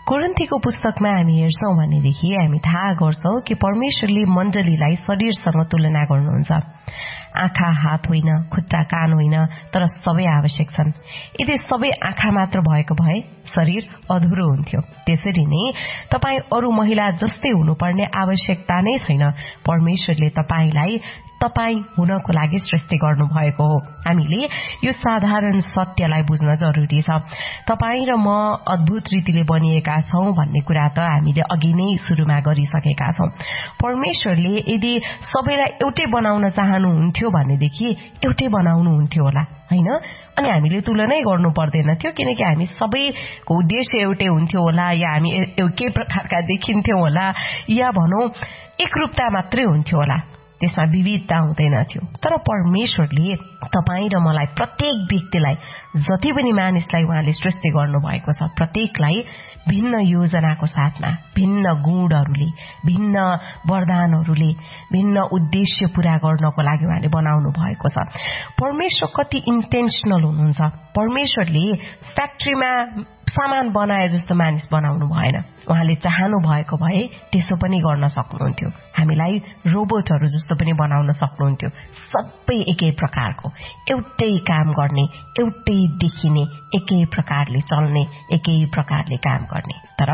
कोरिन्थीको पुस्तकमा हामी हेर्छौं भनेदेखि हामी थाहा गर्छौं कि परमेश्वरले मण्डलीलाई शरीरसँग तुलना गर्नुहुन्छ। आँखा हात होइन, खुट्टा कान होइन, तर सबै आवश्यक छन्। यदि सबै आँखा मात्र भएको भए शरीर अधुरो हुन्थ्यो। त्यसरी नै तपाई अरू महिला जस्तै हुनुपर्ने आवश्यकता नै छैन। परमेश्वरले तपाईलाई तपाई हुनको लागि सृष्टि गर्नु भएको हो। हामीले यो साधारण सत्यलाई बुझ्न जरुरी छ। तपाई र म अद्भुत रीतिले बनिएका छौं भन्ने कुरा त हामीले अघि नै सुरुमा गरिसकेका छौं। परमेश्वरले यदि सबैलाई एउटै बनाउन चाहनुहुन्थ्यो भनेदेखि एउटै बनाउनुहुन्थ्यो होला, हैन? अनि हामीले तुलनै गर्नु पर्दैन थियो, किनकि हामी सबैको उद्देश्य एउटै हुन्थ्यो होला, या हामी एकै प्रकारका देखिन्थ्यौं होला, या भनौं एकरूपता मात्रै हुन्थ्यो होला, त्यसमा विविधता हुँदैन थियो। तर परमेश्वरले तपाई र मलाई, प्रत्येक व्यक्तिलाई, जति पनि मानिसलाई उहाँले सृष्टि गर्नु भएको छ, प्रत्येकलाई भिन्न योजनाको साथमा, भिन्न गुणहरूले, भिन्न वरदानहरूले, भिन्न उद्देश्य पूरा गर्नको लागि उहाँले बनाउनु भएको छ। परमेश्वर कति इन्टेन्सनल हुनुहुन्छ। परमेश्वरले फ्याक्ट्रीमा सामान बनाए जस्तो मानिस बनाउनु भएन। उहाँले चाहनु भएको भए त्यसो पनि गर्न सक्नुहुन्थ्यो। हामीलाई रोबोटहरू जस्तो पनि बनाउन सक्नुहुन्थ्यो। सबै एकै प्रकारको, एउटै काम गर्ने, एउटै देखिने, एकै प्रकारले चल्ने, एकै प्रकारले काम गर्ने। तर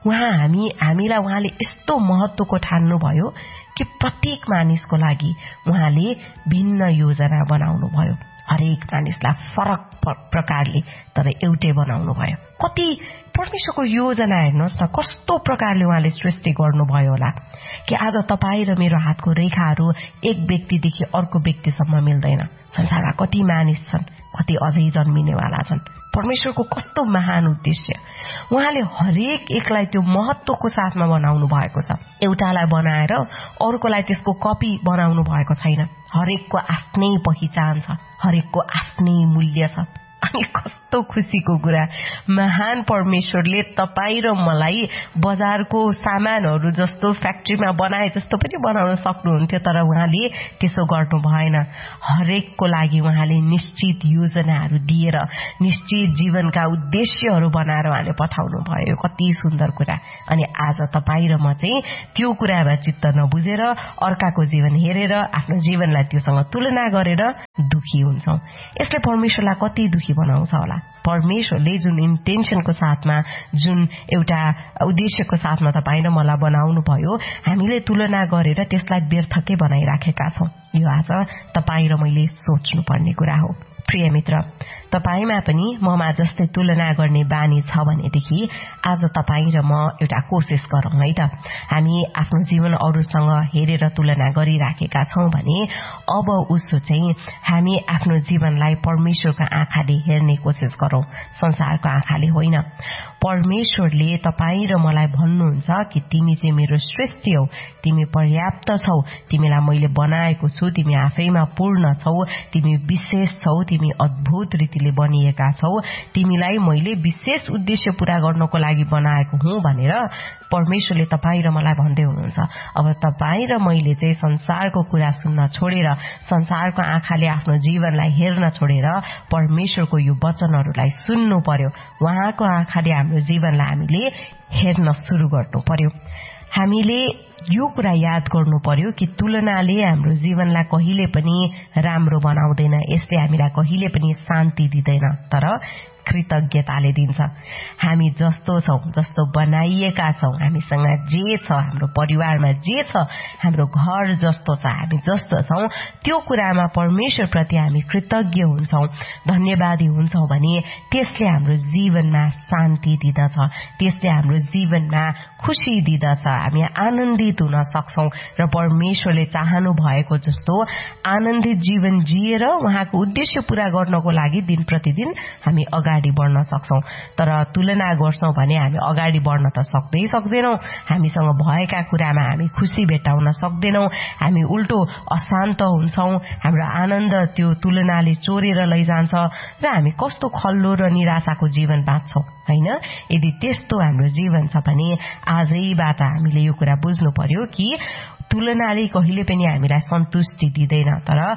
हामीलाई उहाँले यस्तो महत्वको ठान्नुभयो कि प्रत्येक मानिसको लागि उहाँले भिन्न योजना बनाउनु भयो। हरेक मानिसलाई फरक प्रकारले तर एउटै बनाउनु भयो। कति परमेश्वरको योजना हेर्नुहोस् न, कस्तो प्रकारले उहाँले सृष्टि गर्नुभयो होला कि आज तपाईँ र मेरो हातको रेखाहरू एक व्यक्तिदेखि अर्को व्यक्तिसम्म मिल्दैन। संसारमा कति मानिस छन्, कति अझै जन्मिनेवाला छन्। परमेश्वरको कस्तो महान उद्देश्य। उहाँले हरेक एकलाई त्यो महत्वको साथमा बनाउनु भएको छ। एउटालाई बनाएर अर्कोलाई त्यसको कपी बनाउनु भएको छैन। हरेकको आफ्नै पहिचान छ, हरेकको आफ्नै मूल्य छ। अनि कस्तो खुसीको कुरा, महान परमेश्वरले तपाईँ र मलाई बजारको सामानहरू जस्तो फ्याक्ट्रीमा बनाए जस्तो पनि बनाउन सक्नुहुन्थ्यो, तर उहाँले त्यसो गर्नु भएन। हरेकको लागि उहाँले निश्चित योजनाहरू दिएर, निश्चित जीवनका उद्देश्यहरू बनाएर उहाँले पठाउनु भयो। कति सुन्दर कुरा। अनि आज तपाईँ र म चाहिँ त्यो कुरामा चित्त नबुझेर, अर्काको जीवन हेरेर, आफ्नो जीवनलाई त्योसँग तुलना गरेर दुखी हुन्छौं। यसले परमेश्वरलाई कति दुखी बनाउँछ होला। परमेश्वरले जुन इन्टेन्सनको साथमा, जुन एउटा उद्देश्यको साथमा तपाईँ र मलाई बनाउनु भयो, हामीले तुलना गरेर त्यसलाई व्यर्थकै बनाइराखेका छौं। यो आज तपाईँ र मैले सोच्नुपर्ने कुरा हो। प्रिय मित्र, तपाईमा पनि ममा जस्तै तुलना गर्ने बानी छ भनेदेखि आज तपाईँ र म एउटा कोसिस गरौँ है त। हामी आफ्नो जीवन अरूसँग हेरेर तुलना गरिराखेका छौं भने अब उसो चाहिँ हामी आफ्नो जीवनलाई परमेश्वरको आँखाले हेर्ने कोसिस गरौँ, संसारको आँखाले होइन। परमेश्वरले तपाईँ र मलाई भन्नुहुन्छ कि तिमी चाहिँ मेरो सृष्टि हौ, तिमी पर्याप्त छौ, तिमीलाई मैले बनाएको छु, तिमी आफैमा पूर्ण छौ, तिमी विशेष छौ, तिमी अद्भुत रीतिले बनिएका छौ, तिमीलाई मैले विशेष उद्देश्य पूरा गर्नको लागि बनाएको हुँ भनेर परमेश्वरले तपाईँ र मलाई भन्दै हुनुहुन्छ। अब तपाईँ र मैले चाहिँ संसारको कुरा सुन्न छोडेर, संसारको आँखाले आफ्नो जीवनलाई हेर्न छोडेर परमेश्वरको यो वचनहरूलाई सुन्नु पर्यो। उहाँको आँखाले हाम्रो जीवनलाई हामीले हेर्न सुरु गर्नु पर्यो। हामीले यो कुरा याद गर्नु पर्यो कि तुलनाले हाम्रो जीवनलाई कहिले पनि राम्रो बनाउँदैन, यसले हामीलाई कहिले पनि शान्ति दिँदैन, तर कृतज्ञताले दिन्छ। हामी जस्तो छौं, जस्तो बनाइएका छौं, हामीसँग जे छ, हाम्रो परिवारमा जे छ, हाम्रो घर जस्तो छ, हामी जस्तो छौं, त्यो कुरामा परमेश्वर प्रति हामी कृतज्ञ हुन्छौं, धन्यवादी हुन्छौं भने त्यसले हाम्रो जीवनमा शान्ति दिदछ, त्यसले हाम्रो जीवनमा खुशी दिदछ। हामी आनन्दित हुन सक्छौं र परमेश्वरले चाहनु भएको जस्तो आनन्दित जीवन जिएर उहाँको उद्देश्य पूरा गर्नको लागि दिन प्रतिदिन हामी अगाडि बढ्न सक्छौं। तर तुलना गर्छौं भने हामी अगाडि बढ्न त सक्दैनौं, हामीसँग भएका कुरामा हामी खुशी भेटाउन सक्दैनौं, हामी उल्टो अशान्त हुन्छौं, हाम्रो आनन्द त्यो तुलनाले चोरेर लैजान्छ र हामी कस्तो खल्लो र निराशाको जीवन बाँच्छौं, हैन? यदि त्यस्तो हाम्रो जीवन छ भने आजैबाट हामीले यो कुरा बुझ्नु पर्यो कि तुलनाले कहिले पनि हामीलाई सन्तुष्टि दिँदैन,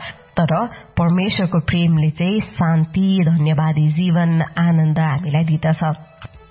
तर परमेश्वरको प्रेमले चाहिँ शान्ति, धन्यवादी जीवन, आनन्द हामीलाई दिदछ।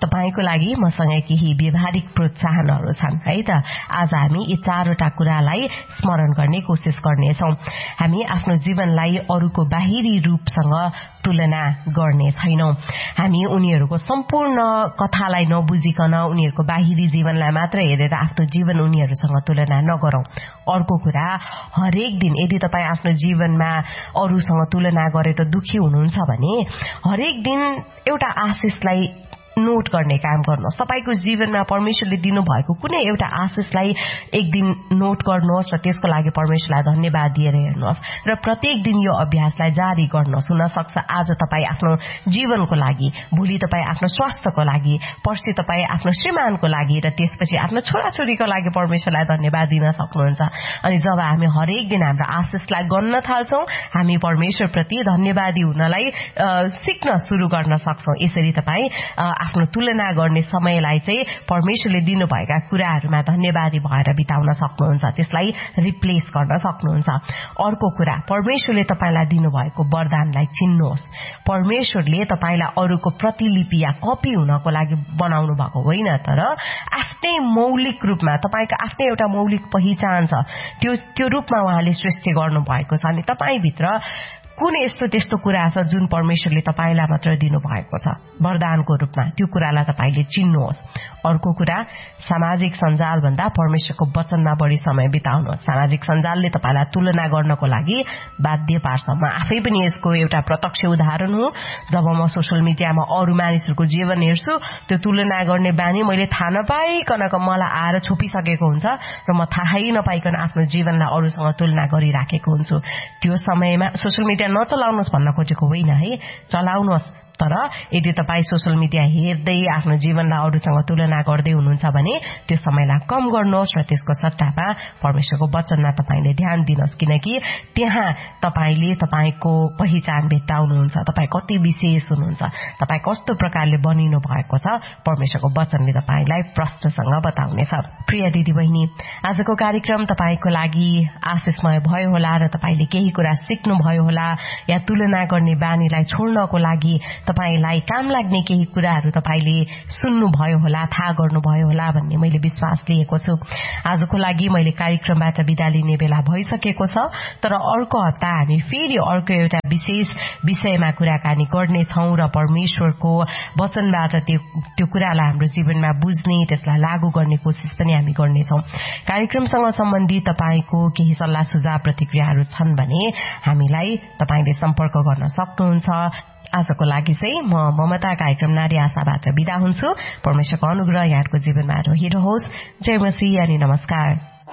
तपाईको लागि मसँग केही व्यवहारिक प्रोत्साहनहरू छन् है त। आज हामी यी 4वटा कुरालाई स्मरण गर्ने कोसिस गर्नेछौं। हामी आफ्नो जीवनलाई अरूको बाहिरी रूपसँग तुलना गर्ने छैनौं। हामी उनीहरूको सम्पूर्ण कथालाई नबुझिकन उनीहरूको बाहिरी जीवनलाई मात्र हेरेर आफ्नो जीवन उनीहरूसँग तुलना नगरौं। अर्को कुरा, हरेक दिन यदि तपाई आफ्नो जीवनमा अरूसँग तुलना गरेर दुखी हुनुहुन्छ भने हरेक दिन एउटा आशिषलाई नोट गर्ने काम गर्नुहोस्। तपाईको जीवनमा परमेश्वरले दिनुभएको कुनै एउटा आशिषलाई एक दिन नोट गर्नुहोस् र त्यसको लागि परमेश्वरलाई धन्यवाद दिएर हेर्नुहोस् र प्रत्येक दिन यो अभ्यासलाई जारी गर्नुहोस्। हुन सक्छ आज तपाई आफ्नो जीवनको लागि, भोलि तपाई आफ्नो स्वास्थ्यको लागि, पर्सि तपाई आफ्नो श्रीमानको लागि र त्यसपछि आफ्नो छोराछोरीको लागि परमेश्वरलाई धन्यवाद दिन सक्नुहुन्छ। अनि जब हामी हरेक दिन हाम्रो आशिषलाई गन्न थाल्छौं, हामी परमेश्वरप्रति धन्यवादी हुनलाई सिक्न सुरु गर्न सक्छौं। यसरी तपाई आफ्नो तुलना गर्ने समयलाई चाहिँ परमेश्वरले दिनुभएका कुराहरूमा धन्यवादी भएर बिताउन सक्नुहुन्छ, त्यसलाई रिप्लेस गर्न सक्नुहुन्छ। अर्को कुरा, परमेश्वरले तपाईलाई दिनुभएको वरदानलाई चिन्नुहोस्। परमेश्वरले तपाईलाई अरूको प्रतिलिपि या कपी हुनको लागि बनाउनु भएको होइन, तर आफ्नै मौलिक रूपमा तपाईको आफ्नै एउटा मौलिक पहिचान छ, त्यो रूपमा उहाँले सृष्टि गर्नु भएको छ। अनि तपाईभित्र कुन यस्तो त्यस्तो कुरा छ जुन परमेश्वरले तपाईलाई मात्र दिनुभएको छ वरदानको रूपमा, त्यो कुरालाई तपाईले चिन्नुहोस्। अर्को कुरा, सामाजिक सञ्जाल भन्दा परमेश्वरको वचनमा बढी समय बिताउनुहोस्। सामाजिक सञ्जालले तपाईलाई तुलना गर्नको लागि बाध्य पार्छ। म आफै पनि यसको एउटा प्रत्यक्ष उदाहरण हुँ। जब म सोशल मिडियामा अरू मानिसहरूको जीवन हेर्छु, त्यो तुलना गर्ने बानी मैले थाहा नपाइकन मलाई आएर छोपिसकेको हुन्छ र म थाहै नपाइकन आफ्नो जीवनलाई अरूसँग तुलना गरिराखेको हुन्छु। त्यो समयमा सोशल मिडिया नचलाउनुहोस् भन्न खोजेको होइन है, चलाउनुहोस्, तर यदि तपाई सोशल मिडिया हेर्दै आफ्नो जीवनलाई अरूसँग तुलना गर्दै हुनुहुन्छ भने त्यो समयलाई कम गर्नुहोस् र त्यसको सट्टामा परमेश्वरको वचनमा तपाईले ध्यान दिनुहोस्, किनकि त्यहाँ तपाईले तपाईको पहिचान भेट्टाउनुहुन्छ, तपाई कति विशेष हुनुहुन्छ, तपाई कस्तो प्रकारले बनिनु भएको छ, परमेश्वरको वचनले तपाईलाई प्रश्नसँग बताउनेछ। प्रिय दिदी बहिनी, आजको कार्यक्रम तपाईको लागि आशिषमय भयो होला र तपाईले केही कुरा सिक्नु भयो होला, या तुलना गर्ने बानीलाई छोड्नको लागि तपाईलाई काम लाग्ने केही कुराहरू तपाईले सुन्नु भयो होला, थाहा गर्नु भयो होला भन्ने मैले विश्वास लिएको छु। आजको लागि मैले कार्यक्रमबाट बिदा लिने बेला भइसकेको छ, तर अर्को हप्ता हामी फेरि अर्को एउटा विशेष विषयमा कुराकानी गर्नेछौं र परमेश्वरको वचनबाट त्यो कुरालाई हाम्रो जीवनमा बुझ्ने, त्यसलाई लागू गर्ने कोसिस पनि हामी गर्नेछौं। कार्यक्रमसँग सम्बन्धित तपाईको केही सल्लाह सुझाव प्रतिक्रियाहरू छन् भने हामीलाई तपाईले सम्पर्क गर्न सक्नुहुन्छ। आजको लागि चाहिँ म ममता कार्यक्रम नारी आशाबाट बिदा हुन्छु। परमेश्वरको अनुग्रह यहाँको जीवनमा रहिरहोस्। जय मसीह अनि नमस्कार।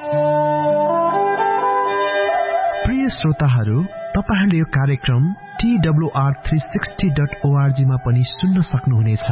प्रिय श्रोताहरू, तपाईहरूले यो कार्यक्रम TWR360.org मा पनि सुन्न सक्नुहुनेछ।